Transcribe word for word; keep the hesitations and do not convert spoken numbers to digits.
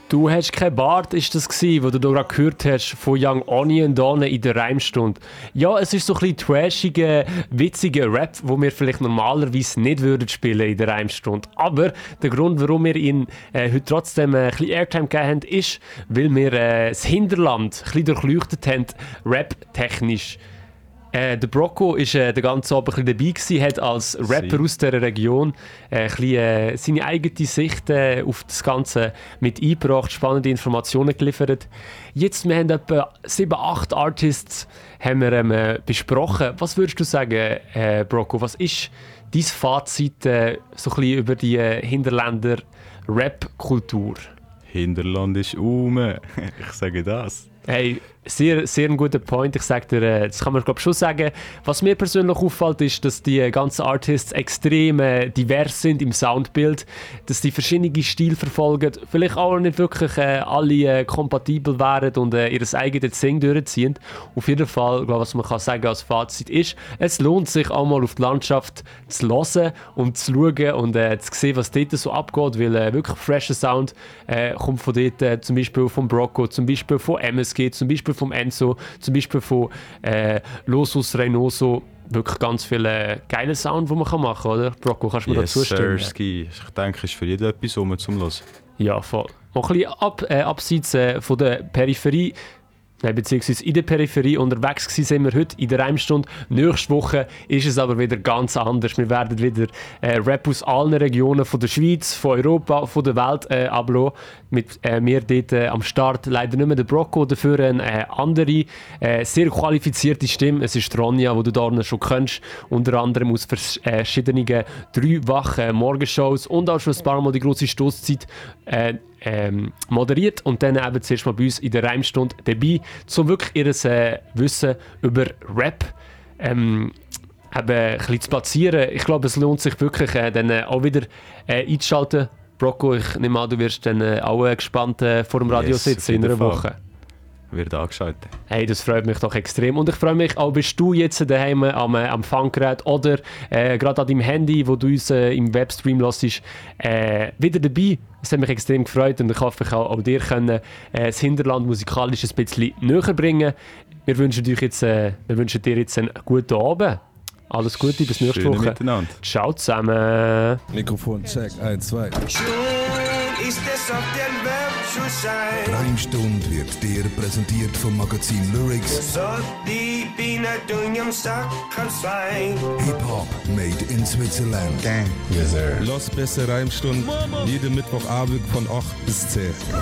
Du hast kein Bart, ist das gsi, wo du da gerade gehört hast von Young Onion da in der Reimstunde. Ja, es ist so ein bisschen trashiger, witziger Rap, wo wir vielleicht normalerweise nicht würden spielen in der Reimstunde. Aber der Grund, warum wir ihn äh, heute trotzdem äh, ein bisschen Airtime gegeben haben, ist, weil wir äh, das Hinterland ein bisschen durchleuchtet haben, rap-technisch. Äh, der Brocco war äh, den ganzen Abend ein bisschen dabei gewesen, hat als Rapper Sie. aus dieser Region äh, ein bisschen, äh, seine eigene Sicht äh, auf das Ganze mit eingebracht, spannende Informationen geliefert. Jetzt, wir haben etwa sieben, acht Artists haben wir, ähm, äh, besprochen. Was würdest du sagen, äh, Brocco, was ist dein Fazit äh, so ein bisschen über die äh, Hinterländer Rap-Kultur? Hinterland ist um. Ich sage das. Hey, sehr, sehr ein guter Point. Ich sage dir, das kann man glaube schon sagen. Was mir persönlich auffällt, ist, dass die ganzen Artists extrem äh, divers sind im Soundbild, dass die verschiedene Stile verfolgen, vielleicht auch nicht wirklich äh, alle äh, kompatibel wären und äh, ihr eigenes Ding durchziehen. Auf jeden Fall, glaub, was man kann sagen als Fazit ist, es lohnt sich auch mal auf die Landschaft zu hören und zu schauen und äh, zu sehen, was dort so abgeht, weil äh, wirklich fresher Sound äh, kommt von dort, äh, zum Beispiel von Brocco, zum Beispiel von M S G, zum Beispiel vom Enzo, zum Beispiel von äh, Losus Reynoso. Wirklich ganz viele geile Sound, die man kann machen kann, oder? Brocco, kannst du mir yes, dazu stimmen? Sir, Ski. Ich denke, es ist für jeden etwas um zum Hören. Ja, voll. Noch ein bisschen ab, äh, abseits äh, von der Peripherie, Nein, beziehungsweise in der Peripherie unterwegs gewesen sind wir heute in der Reimstunde. Nächste Woche ist es aber wieder ganz anders. Wir werden wieder äh, Rap aus allen Regionen von der Schweiz, von Europa, von der Welt äh, ablassen. Mit äh, mir dort äh, am Start leider nicht mehr der Brocco, dafür eine äh, andere, äh, sehr qualifizierte Stimme. Es ist Ronja, die du da schon kennst. Unter anderem aus vers- äh, verschiedenen drei wachen Morgenshows und auch schon ein paar Mal die grosse Stosszeit äh, Ähm, moderiert und dann eben zuerst mal bei uns in der Reimstunde dabei, um wirklich ihr äh, Wissen über Rap ähm, eben ein bisschen zu platzieren. Ich glaube, es lohnt sich wirklich, äh, dann äh, auch wieder äh, einzuschalten. Brocco, ich nehme an, du wirst dann äh, auch äh, gespannt äh, vor dem Radio yes, sitzen in einer Fall. Woche. Wird angeschaltet. Hey, das freut mich doch extrem. Und ich freue mich auch, bist du jetzt daheim am, am Empfanggerät oder äh, gerade an deinem Handy, wo du uns äh, im Webstream hörst, äh, wieder dabei. Es hat mich extrem gefreut und ich hoffe, ich auch, auch dir können, äh, das Hinterland musikalisch ein bisschen näher bringen. Wir wünschen, euch jetzt, äh, wir wünschen dir jetzt einen guten Abend. Alles Gute, bis nächste Schöne Woche. Miteinander. Ciao zusammen. Mikrofon, check, eins, zwei. Schön ist es auf der Welt zu sein. Reimstund wird dir präsentiert vom Magazin Lyrics. So die Biene Dunjam Sack kann sein. Hip-Hop made in Switzerland. Gang. Yes, sir. Los Beste Reimstund, jeden Mittwochabend von acht bis zehn.